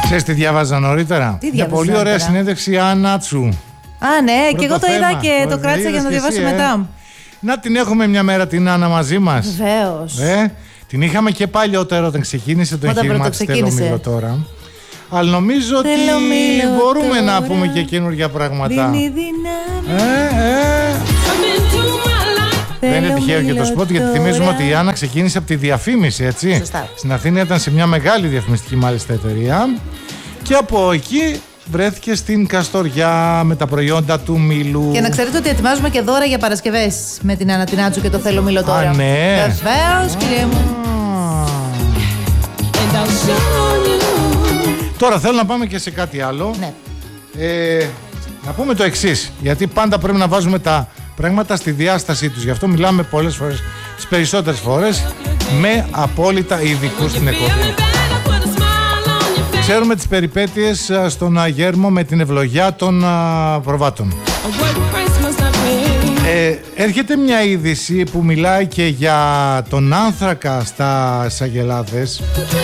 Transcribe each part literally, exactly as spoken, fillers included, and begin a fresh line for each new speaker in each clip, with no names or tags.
Ξέρεις τι διάβαζα νωρίτερα?
Τι
Μια πολύ ωραία
νωρίτερα?
συνέντευξη Άννα Τσου.
Α, ναι,
Πρώτο
και εγώ το
θέμα.
είδα και
Το
το κράτησα για να το
είδες και
διαβάσω
εσύ, ε?
μετά.
Να την έχουμε μια μέρα την Άννα μαζί μας.
Βεβαίως.
Ε, την είχαμε και παλιότερα όταν ξεκίνησε το
Όταν
εγχείρημα της
πρωτοξεκίνησε.
Θέλω Μήλο τώρα. Αλλά νομίζω ότι
Θέλω Μήλο
μπορούμε
τώρα.
να πούμε και καινούργια πράγματα.
Δίνει δύναμη.
Ε, ε. Δεν είναι τυχαίο και το σποτ, γιατί θυμίζουμε ότι η Άννα ξεκίνησε από τη διαφήμιση, έτσι.
Σωστά.
Στην Αθήνα ήταν σε μια μεγάλη διαφημιστική μάλιστα εταιρεία. Και από εκεί βρέθηκε στην Καστοριά με τα προϊόντα του Μήλου.
Και να ξέρετε ότι ετοιμάζουμε και δώρα για Παρασκευές με την Άννα την Άτσου και το Θέλω Μήλο τώρα.
Α, ναι.
Βεβαίως, κύριε μου.
Τώρα θέλω να πάμε και σε κάτι άλλο.
Ναι.
Ε, να πούμε το εξής, γιατί πάντα πρέπει να βάζουμε τα πράγματα στη διάστασή τους. Γι' αυτό μιλάμε πολλές φορές, τις περισσότερες φορές, με απόλυτα ειδικούς στην εκπομπή. Ξέρουμε τις περιπέτειες α, στον Αγέρμο με την ευλογιά των α, προβάτων. Ε, έρχεται μια είδηση που μιλάει και για τον άνθρακα στα Αγελάδες.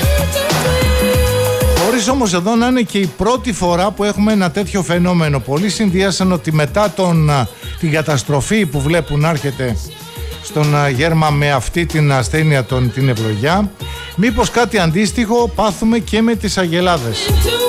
Χωρίς όμως εδώ να είναι και η πρώτη φορά που έχουμε ένα τέτοιο φαινόμενο. Πολλοί συνδυάσαν ότι μετά τον, την καταστροφή που βλέπουν να έρχεται στον Γέρμα με αυτή την ασθένεια, τον, την ευλογιά, μήπως κάτι αντίστοιχο πάθουμε και με τις Αγελάδες.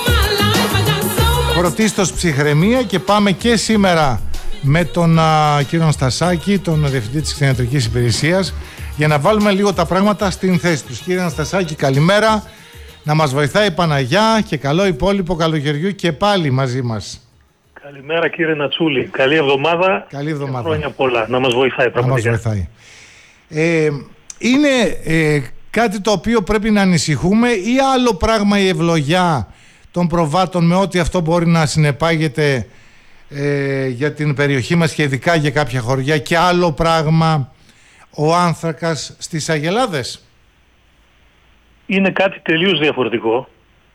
Πρωτίστως ψυχραιμία, και πάμε και σήμερα με τον α, κύριο Αναστασάκη, τον Διευθυντή της Κτηνιατρικής Υπηρεσίας, για να βάλουμε λίγο τα πράγματα στην θέση τους. Κύριε Αναστασάκη, καλημέρα. Να μας βοηθάει η Παναγιά και καλό υπόλοιπο καλοκαιριού και πάλι μαζί μας.
Καλημέρα κύριε Νατσούλη. Καλή εβδομάδα.
Καλή εβδομάδα.
Και χρόνια πολλά. Να μας βοηθάει πραγματικά.
Να μας βοηθάει. Ε, είναι ε, κάτι το οποίο πρέπει να ανησυχούμε, ή άλλο πράγμα η ευλογιά των προβάτων με ό,τι αυτό μπορεί να συνεπάγεται ε, για την περιοχή μας και ειδικά για κάποια χωριά, και άλλο πράγμα ο άνθρακας στις Αγελάδες?
Είναι κάτι τελείως διαφορετικό.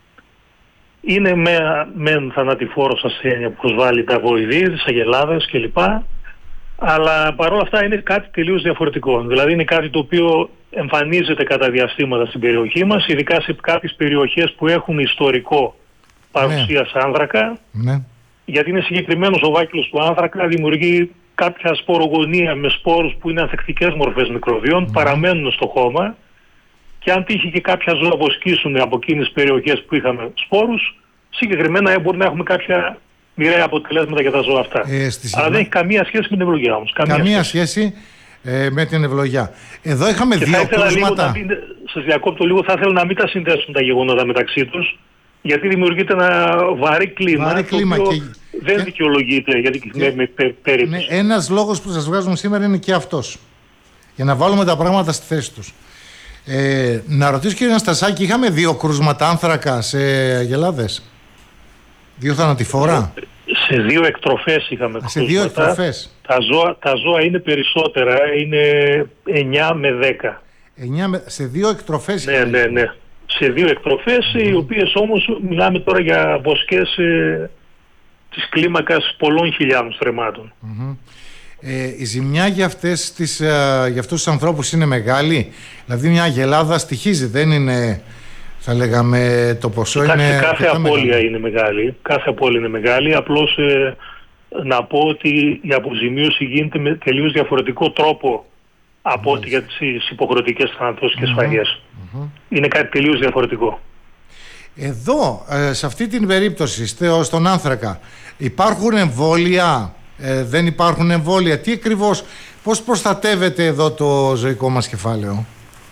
Είναι με, μεν θανατηφόρος ασθένεια που προσβάλλει τα βοηδή, τις Αγελάδες κλπ. Αλλά παρόλα αυτά είναι κάτι τελείως διαφορετικό. Δηλαδή είναι κάτι το οποίο εμφανίζεται κατά διαστήματα στην περιοχή μας, ειδικά σε κάποιες περιοχές που έχουν ιστορικό παρουσία ναι. άνθρακα. Ναι. Γιατί είναι συγκεκριμένος ο βάκυλος του άνθρακα, δημιουργεί κάποια σπορογονία με σπόρους που είναι ανθεκτικές μορφές μικροβίων, ναι. παραμένουν στο χώμα. Και αν τύχει και κάποια ζώα βοσκήσουν από εκείνες τις περιοχές που είχαμε σπόρους, συγκεκριμένα μπορεί να έχουμε κάποια μοιραία αποτελέσματα για τα ζώα αυτά. Ε, Αλλά δεν έχει καμία σχέση με την ευλογιά όμως. Καμία,
καμία
σχέση,
σχέση ε, με την ευλογιά. Εδώ είχαμε
και
δύο κρούσματα.
Σας διακόπτω λίγο, θα ήθελα να μην τα συνδέσουν τα γεγονότα μεταξύ τους, γιατί δημιουργείται ένα βαρύ κλίμα,
βαρύ κλίμα
το οποίο
και...
δεν
και...
δικαιολογείται για την συγκεκριμένη και... περίπτωση.
Ναι, ένας λόγος που σας βγάζουμε σήμερα είναι και αυτός. Για να βάλουμε τα πράγματα στη θέση τους. Ε, να ρωτήσω κύριε Αναστασάκη, είχαμε δύο κρούσματα άνθρακα σε Αγελάδες? Δύο θανατηφόρα?
Σε δύο εκτροφές είχαμε κρούσματα.
Σε δύο εκτροφές.
Τα ζώα, τα ζώα είναι περισσότερα, είναι εννιά με δέκα.
εννιά με... Σε δύο εκτροφές?
Ναι, ναι, ναι. Σε δύο εκτροφές, mm. οι οποίες όμως μιλάμε τώρα για βοσκές ε, της κλίμακας πολλών χιλιάδων στρεμμάτων.
Mm-hmm. Ε, η ζημιά για, αυτές τις, ε, για αυτούς τους ανθρώπους είναι μεγάλη? Δηλαδή μια Αγελάδα στοιχίζει, δεν είναι, θα λέγαμε, το ποσό?
Κάθε,
είναι
κάθε απώλεια
μεγάλη.
είναι μεγάλη. Κάθε απώλεια είναι μεγάλη. Απλώς ε, να πω ότι η αποζημίωση γίνεται με τελείως διαφορετικό τρόπο από ό,τι για τις υποχρεωτικές θανατώσεις και σφαγές. Mm-hmm. Είναι κάτι τελείως διαφορετικό.
Εδώ, ε, σε αυτή την περίπτωση, στον άνθρακα, υπάρχουν εμβόλια? Ε, δεν υπάρχουν εμβόλια? Τι ακριβώς, πώς προστατεύεται εδώ το ζωικό μας κεφάλαιο?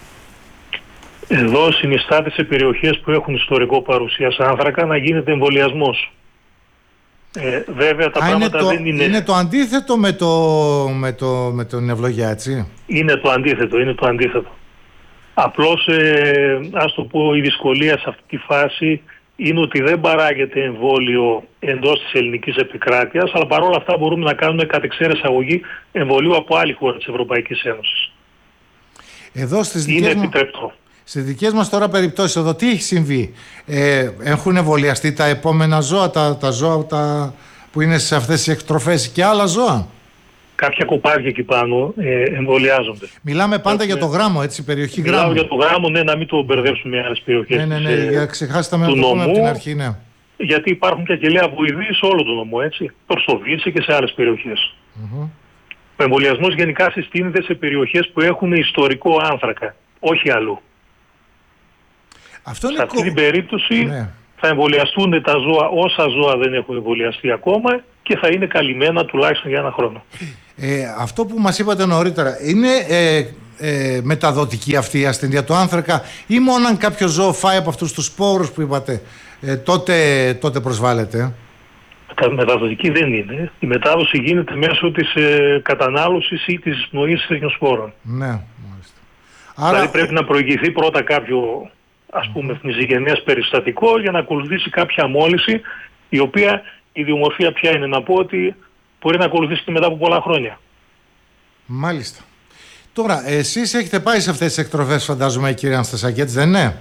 Εδώ συνιστάται σε περιοχές που έχουν ιστορικό παρουσία άνθρακα να γίνεται εμβολιασμός. Ε, βέβαια τα
Α,
πράγματα
είναι το,
δεν είναι...
Είναι το αντίθετο με, το, με, το, με τον ευλογιά, έτσι?
Είναι το αντίθετο, είναι το αντίθετο. Απλώς, ε, ας το πω, η δυσκολία σε αυτή τη φάση είναι ότι δεν παράγεται εμβόλιο εντός της ελληνικής επικράτειας, αλλά παρόλα αυτά μπορούμε να κάνουμε κατ' εξαίρεση αγωγή εμβολίου από άλλη χώρα της Ευρωπαϊκής Ένωσης.
Εδώ στις
είναι
δικές
επιτρεπτό.
Μας, στις δικές μας τώρα περιπτώσεις εδώ τι έχει συμβεί? Ε, έχουν εμβολιαστεί τα επόμενα ζώα, τα, τα ζώα τα, που είναι σε αυτές τις εκτροφές, και άλλα ζώα?
κάποια κοπάδια εκεί πάνω ε, εμβολιάζονται.
Μιλάμε πάντα για το Γράμμο, έτσι, περιοχή
Μιλάω
Γράμμο.
για το Γράμμο, ναι, να μην το μπερδέψουμε με άλλες περιοχές.
Ναι, ναι, ναι,
της,
για ξεχάσετε με
του
να το πούμε από
νομού.
την αρχή, ναι.
Γιατί υπάρχουν και κελαία βοηδοί σε όλο τον νομό, έτσι. Προς το Βίτσε και σε άλλες περιοχές.
Mm-hmm.
Ο εμβολιασμός γενικά συστήνεται σε περιοχές που έχουν ιστορικό άνθρακα, όχι αλλού.
Αυτό είναι
σε αυτή
κο...
την περίπτωση
ναι.
θα εμβολιαστούν τα ζώα όσα ζώα δεν έχουν εμβολιαστεί ακόμα και θα είναι καλυμμένα τουλάχιστον για ένα χρόνο.
Ε, αυτό που μας είπατε νωρίτερα, είναι ε, ε, μεταδοτική αυτή η ασθένεια του άνθρακα ή μόνο αν κάποιο ζώο φάει από αυτούς τους σπόρους που είπατε, ε, τότε, τότε προσβάλλεται?
Μεταδοτική δεν είναι. Η μετάδοση γίνεται μέσω της ε, κατανάλωσης ή της εισπνοής τέτοιων σπόρων.
Ναι, μάλιστα. Άρα...
Δηλαδή πρέπει να προηγηθεί πρώτα κάποιο, ας πούμε, φνηζιγενές περιστατικό για να ακολουθήσει κάποια μόλυνση, η οποία η ιδιομορφία πια είναι, να πω ότι μπορεί να ακολουθήσει και μετά από πολλά χρόνια.
Μάλιστα. Τώρα, εσείς έχετε πάει σε αυτές τις εκτροφές, φαντάζομαι, κύριε Αναστασάκη, έτσι δεν είναι?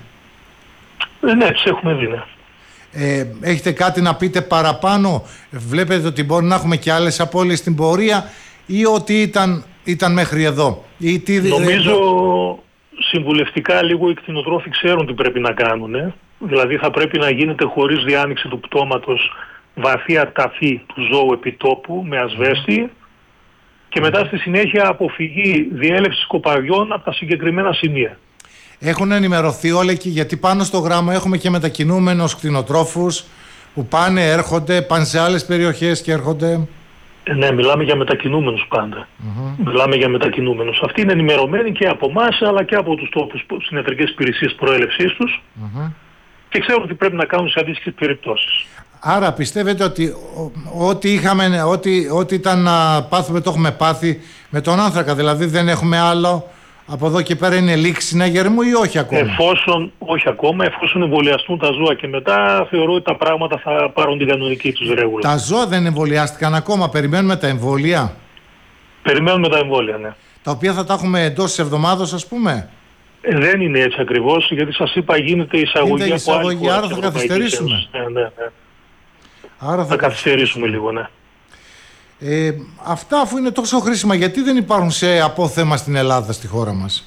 Ε, ναι, τις έχουμε δει, ναι.
Ε, έχετε κάτι να πείτε παραπάνω? Βλέπετε ότι μπορεί να έχουμε και άλλες απώλειες στην πορεία ή ότι ήταν, ήταν μέχρι εδώ? Ή τι...
Νομίζω συμβουλευτικά λίγο οι κτηνοτρόφοι ξέρουν τι πρέπει να κάνουν. Ε. Δηλαδή θα πρέπει να γίνεται χωρίς διάνοιξη του πτώματος βαθία ταφή του ζώου επιτόπου με ασβέστη και μετά στη συνέχεια αποφυγή διέλευσης κοπαδιών από τα συγκεκριμένα σημεία.
Έχουν ενημερωθεί όλοι εκεί, γιατί πάνω στο Γράμμο έχουμε και μετακινούμενους κτηνοτρόφους που πάνε, έρχονται, πάνε σε άλλες περιοχές και έρχονται.
Ε, ναι, μιλάμε για μετακινούμενους πάντα.
Mm-hmm.
Μιλάμε για μετακινούμενους. Αυτοί είναι ενημερωμένοι και από εμάς αλλά και από τους τόπους συνεταιρικές υπηρεσίες προέλευσής τους
Mm-hmm.
και ξέρουν τι πρέπει να κάνουν σε αντίστοιχες περιπτώσεις.
Άρα πιστεύετε ότι ό,τι είχαμε, ό,τι, ό,τι ήταν να πάθουμε το έχουμε πάθει με τον άνθρακα? Δηλαδή δεν έχουμε άλλο, από εδώ και πέρα είναι λήξη συναγερμού ή όχι ακόμα?
Εφόσον, όχι ακόμα, εφόσον εμβολιαστούν τα ζώα και μετά θεωρώ ότι τα πράγματα θα πάρουν την κανονική τους ρέγουλα.
Τα ζώα δεν εμβολιάστηκαν ακόμα, περιμένουμε τα εμβόλια?
Περιμένουμε τα εμβόλια, ναι.
Τα οποία θα τα έχουμε εντός της εβδομάδος, ας πούμε?
Ε, δεν είναι έτσι ακριβώς, γιατί σας είπα γίνεται εισαγωγή,
γίνεται
από άλλη
εισαγωγή,
χώρα
άρα θα καθυστερήσουμε.
Ναι, ναι, ναι.
Άρα
θα, θα καθυστερήσουμε λίγο, ναι.
Ε, αυτά αφού είναι τόσο χρήσιμα, γιατί δεν υπάρχουν σε απόθεμα στην Ελλάδα, στη χώρα μας?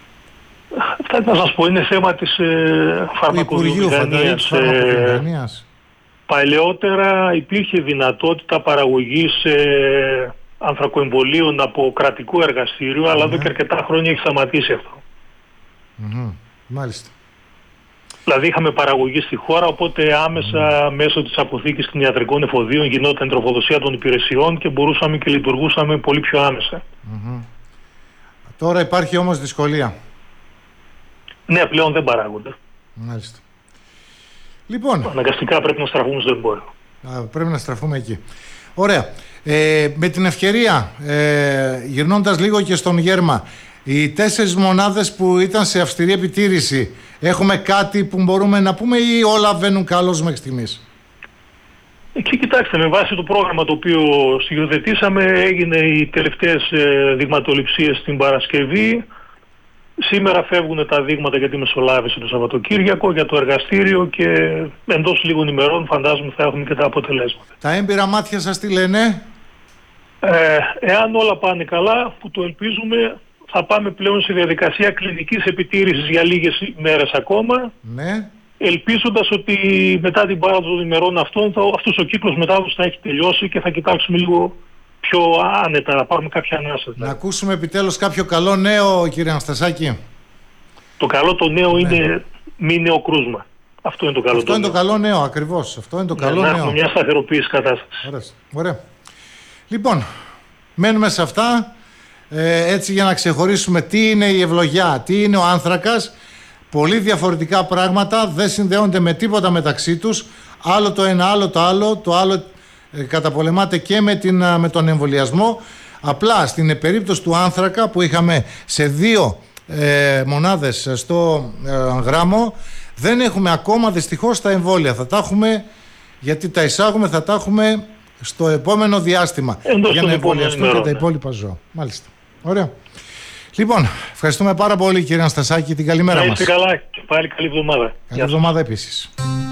Αυτά να σας πω, είναι θέμα της ε, φαρμακοβιομηχανίας. Ε, παλαιότερα υπήρχε δυνατότητα παραγωγής ε, ανθρακοεμβολίων από κρατικό εργαστήριο, mm-hmm. αλλά εδώ και αρκετά χρόνια έχει σταματήσει αυτό.
Mm-hmm. Μάλιστα.
Δηλαδή είχαμε παραγωγή στη χώρα, οπότε άμεσα mm. μέσω της αποθήκης κτηνιατρικών εφοδίων γινόταν τροφοδοσία των υπηρεσιών και μπορούσαμε και λειτουργούσαμε πολύ πιο άμεσα.
Mm-hmm. Τώρα υπάρχει όμως δυσκολία.
Ναι, πλέον δεν παράγονται.
Μάλιστα. Λοιπόν,
αναγκαστικά πρέπει να στραφούμε στο εμπόριο.
Α, πρέπει να στραφούμε εκεί. Ωραία. Ε, με την ευκαιρία, ε, γυρνώντας λίγο και στον Γέρμα, οι τέσσερις μονάδες που ήταν σε αυστηρή επιτήρηση, έχουμε κάτι που μπορούμε να πούμε ή όλα βαίνουν καλώς μέχρι στιγμής?
Εκεί κοιτάξτε, με βάση το πρόγραμμα το οποίο συγκροτήσαμε έγινε οι τελευταίες ε, δειγματοληψίες στην Παρασκευή. Σήμερα φεύγουν τα δείγματα για τη μεσολάβηση το Σαββατοκύριακο, για το εργαστήριο και εντός λίγων ημερών φαντάζομαι θα έχουμε και τα αποτελέσματα.
Τα έμπειρα μάτια σας τι λένε?
Ε, εάν όλα πάνε καλά, που το ελπίζουμε, θα πάμε πλέον σε διαδικασία κλινικής επιτήρησης για λίγες μέρες ακόμα.
Ναι.
Ελπίζοντας ότι μετά την πάροδο των ημερών αυτών θα, αυτός ο κύκλος μετάδοσης θα έχει τελειώσει και θα κοιτάξουμε λίγο πιο άνετα, να πάρουμε κάποια ανάσα.
Να ακούσουμε επιτέλους κάποιο καλό νέο, κύριε Αναστασάκη.
Το καλό το νέο ναι. είναι μη νέο κρούσμα. Αυτό είναι το καλό.
Αυτό
το
είναι
νέο.
το καλό νέο, ακριβώς. Αυτό είναι το
ναι,
καλό
να
νέο.
έχουμε μια σταθεροποίηση κατάσταση.
Ωραία. Ωραία. Λοιπόν, μένουμε σε αυτά. Ε, έτσι για να ξεχωρίσουμε τι είναι η ευλογιά, τι είναι ο άνθρακας. Πολύ διαφορετικά πράγματα, δεν συνδέονται με τίποτα μεταξύ τους. Άλλο το ένα, άλλο το άλλο. Το άλλο ε, καταπολεμάται και με, την, με τον εμβολιασμό. Απλά στην περίπτωση του άνθρακα που είχαμε σε δύο ε, μονάδες στο ε, Γράμμο, δεν έχουμε ακόμα δυστυχώς τα εμβόλια. Θα τα έχουμε, γιατί τα εισάγουμε, θα τα έχουμε στο επόμενο διάστημα.
Εντός
για να εμβολιαστούν και τα υπόλοιπα ζώα. Μάλιστα. Ωραία. Λοιπόν, ευχαριστούμε πάρα πολύ, κύριε Αναστασάκη. Την καλημέρα μας.
Να είστε καλά και πάλι καλή εβδομάδα.
Καλή εβδομάδα επίσης.